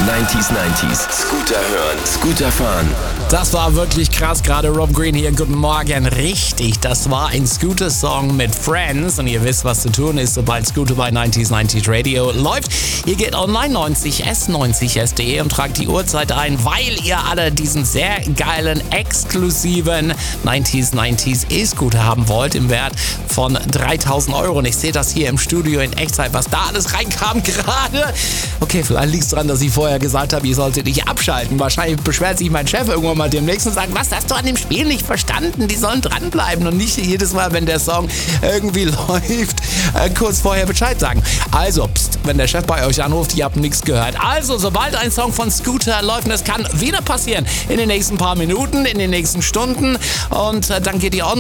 90s. Scooter hören, Scooter fahren. Das war wirklich krass, gerade Rob Green hier. Guten Morgen. Richtig, das war ein Scooter-Song mit Friends. Und ihr wisst, was zu tun ist, sobald Scooter bei 90s Radio läuft. Ihr geht online 90s.de und tragt die Uhrzeit ein, weil ihr alle diesen sehr geilen, exklusiven 90s E-Scooter haben wollt im Wert von 3.000 Euro. Und ich sehe das hier im Studio in Echtzeit, was da alles reinkam gerade. Okay, vielleicht liegt es daran, dass ich vorher gesagt habe, ihr solltet nicht abschalten. Wahrscheinlich beschwert sich mein Chef irgendwann mal demnächst und sagt, was hast du an dem Spiel nicht verstanden? Die sollen dranbleiben und nicht jedes Mal, wenn der Song irgendwie läuft, kurz vorher Bescheid sagen. Also, wenn der Chef bei euch anruft, ihr habt nichts gehört. Also, sobald ein Song von Scooter läuft, und das kann wieder passieren in den nächsten paar Minuten, in den nächsten Stunden und dann geht ihr online.